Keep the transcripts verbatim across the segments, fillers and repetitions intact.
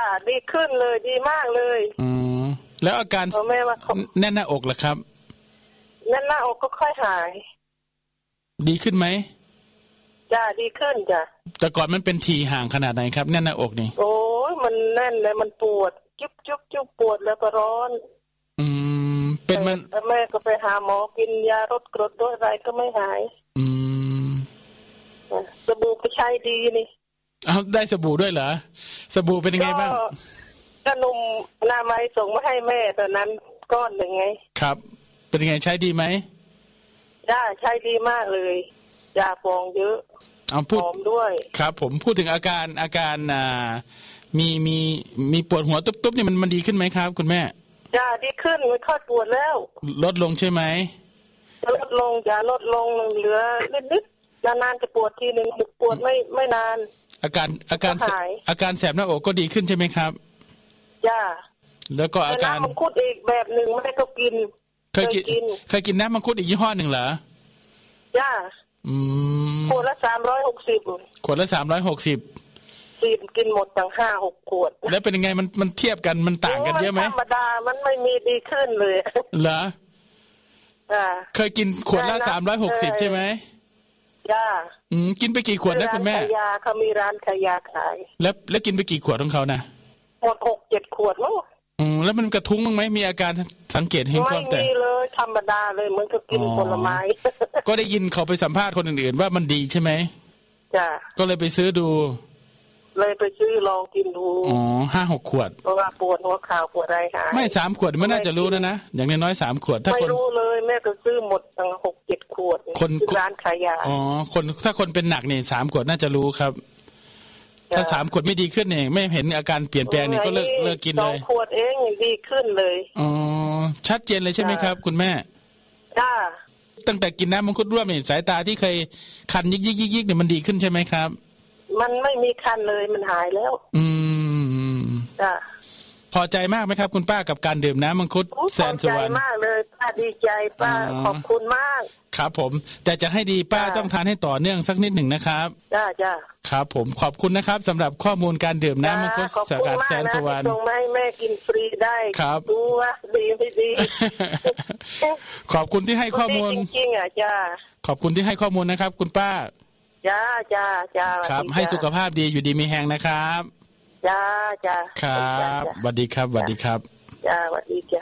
ดีขึ้นเลยดีมากเลยอืมแล้วอาการแน่นหน้าอกล่ะครับแน่นหน้าอกก็ค่อยหายดีขึ้นไหมจ้าดีขึ้นจ้ะแต่ก่อนมันเป็นทีห่างขนาดไหนครับแน่นหน้าอกนี่โอ้ยมันแน่นเลยมันปวดจุ๊บจุ๊บจุ๊บปวดแล้วก็ร้อนอืมเป็นมันแม่ก็ไปหาหมอกินยาลดกรดด้วยอะไรก็ไม่หายอืมสบู่ก็ใช้ดีนี่อ้าวได้สบู่ด้วยเหรอสบู่เป็นยังไงบ้างก็หนุ่มนาไม้ส่งมาให้แม่ตอนนั้นก้อนหนึ่งไงครับเป็นยังไงใช้ดีไหมจ้าใช้ดีมากเลยยาฟองเยอะเอาพูดหอมด้วยครับผมพูดถึงอาการอาการอ่ามีมีมีปวดหัวตุ๊บๆเนี่ยมันมันดีขึ้นไหมครับคุณแม่จ้าดีขึ้นไม่ค่อยปวดแล้วลดลงใช่ไหมลดลงจ้าลดลงเหลือนิดๆนานๆจะปวดทีนึงปวดไม่ไม่นานอาการอาการอาการแสบหน้าอกก็ดีขึ้นใช่ไหมครับจ้าแล้วก็อาการน้ำมังคุดอีกแบบหนึ่งไม่ได้ก็กินเคยกินเคยกินน้ำมังคุดอีกยี่ห้อหนึ่งเหรอจ้าอืมขวดละสามร้อยหกสิบขวดละสามร้อยหกสิบกินกินหมดตั้งห้าหกขวดแล้วเป็นยังไงมันมันเทียบกันมันต่างกันเยอะไหมธรรมดามันไม่มีดีขึ้นเลยเหรอจ้าเคยกินขวดละสามร้อยหกสิบใช่ไหมจ้าอืมกินไปกี่ขวดแล้วคุณแม่ร้านขายยาเขามีร้านขายยาขายแล้วแล้วกินไปกี่ขวดของเขานะหมดหกเจ็ดขวดมั้งอืมแล้วมันกระทุ้งบ้างไหมมีอาการสังเกตเห็นความแตกไม่มีเลยธรรมดาเลยเหมือนกับกินผลไม้ก็ได้ยินเขาไปสัมภาษณ์คนอื่นๆว่ามันดีใช่ไหมจ้ะก็เลยไปซื้อดูเลยไปซื้อลองกินดูอ๋อห้าหกขวดเพราะว่าปวดหัวเข่าปวดอะไรหายไม่สามขวดไม่น่าจะรู้นะนะอย่างน้อยๆสามขวดถ้าคนไม่รู้เลยแม่ก็ซื้อหมดตั้งหกเจ็ดขวดคนร้านขายยาอ๋อคนถ้าคนเป็นหนักเนี่ยสามขวดน่าจะรู้ครับถ้าสามขวดไม่ดีขึ้นเนี่ยไม่เห็นอาการเปลี่ยนแปลงเนี่ยก็เลิกเลิกกินเลยสองขวดเองดีขึ้นเลยอ๋อชัดเจนเลยใช่ไหมครับคุณแม่จ้าตั้งแต่กินน้ำมังคุดร่วมเนี่ยสายตาที่เคยคันยิกยิกยิกยิกเนี่ยมันดีขึ้นใช่ไหมครับมันไม่มีคันเลยมันหายแล้วอืมจ้าพอใจมากไหมครับคุณป้ากับการดื่มน้ำมังคุดแสนสุวรรณพอใจมากเลยป้าดีใจป้าขอบคุณมากครับผมแต่จะให้ดีป้าต้องทานให้ต่อเนื่องสักนิดหนึ่งนะครับจ้าจ้าครับผมขอบคุณนะครับสำหรับข้อมูลการดื่มน้ำมังคุดสกัดแสนสุวรรณส่งมาให้แม่กินฟรีได้ครับดูว่าดีไม่ดีขอบคุณที่ให้ข้อมูลจริงๆอ่ะจ้าขอบคุณที่ให้ข้อมูลนะครับคุณป้าจ้าจ้าจ้าครับให้สุขภาพดีอยู่ดีมีแฮงนะครับจ้าจ้าครับสวัสดีครับสวัสดีครับจ้าสวัสดีจ้า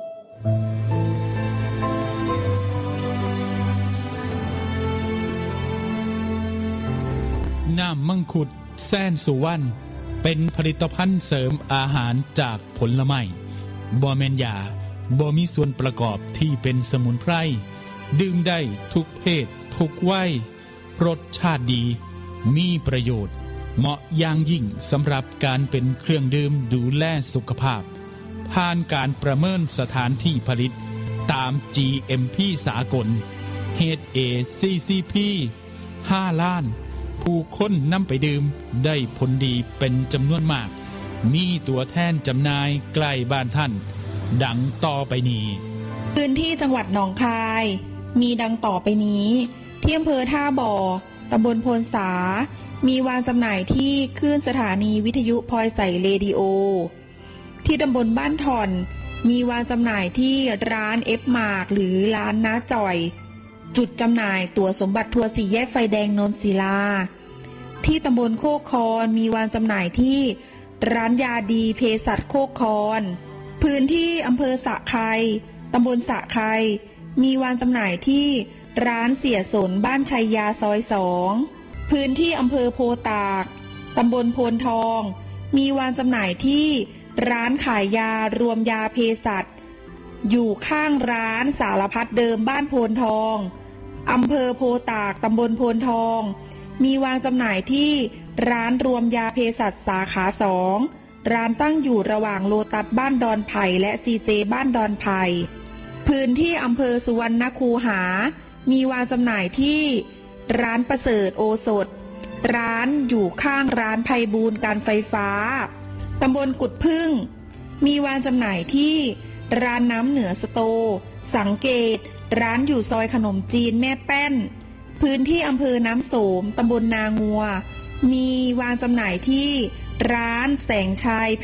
น้ำมังคุดแสนสุวรรณเป็นผลิตภัณฑ์เสริมอาหารจากผลไม้บ่แม่นยาบ่มีส่วนประกอบที่เป็นสมุนไพรดื่มได้ทุกเพศทุกวัยรสชาติดีมีประโยชน์เหมาะอย่างยิ่งสำหรับการเป็นเครื่องดื่มดูแลสุขภาพผ่านการประเมินสถานที่ผลิตตาม จี เอ็ม พี สากล เอช เอ ซี ซี พี ห้าล้านผู้คนนำไปดื่มได้ผลดีเป็นจำนวนมากมีตัวแทนจำหน่ายใกล้บ้านท่านดังต่อไปนี้พื้นที่จังหวัดหนองคายมีดังต่อไปนี้ที่อำเภอท่าบ่อตำบลโพนสามีวางจำหน่ายที่คลื่นสถานีวิทยุพลอยใสเรดิโอที่ตำบลบ้านถ่อนมีวางจำหน่ายที่ร้านเอฟมาร์กหรือร้านน้าจ่อยจุดจำหน่ายตั๋วสมบัติทัวร์สี่แยกไฟแดงนนศิลาที่ตำบลโคกคอนมีวางจำหน่ายที่ร้านยาดีเภสัชโคกคอนพื้นที่อำเภอสะไคร้ตำบลสะไคร้มีวางจำหน่ายที่ร้านเสียสนบ้านชัยยาซอยสองพื้นที่อำเภอโพตากตำบลโพนทองมีวางจำหน่ายที่ร้านขายยารวมยาเภสัชอยู่ข้างร้านสารพัดเดิมบ้านโพนทองอำเภอโพตากตำบลโพนทองมีวางจำหน่ายที่ร้านรวมยาเภสัชสาขาสองร้านตั้งอยู่ระหว่างโลตัสบ้านดอนไผ่และซีเจบ้านดอนไผ่พื้นที่อำเภอสุวรรณคูหามีวางจำหน่ายที่ร้านประเสริฐโอสถร้านอยู่ข้างร้านไพบูลย์การไฟฟ้าตำบลกุดพึ่งมีวางจำหน่ายที่ร้านน้ำเหนือสโตสังเกตร้านอยู่ซอยขนมจีนแม่แป้นพื้นที่อำเภอน้ำโสมตำบลนางัวมีวางจำหน่ายที่ร้านแสงชัย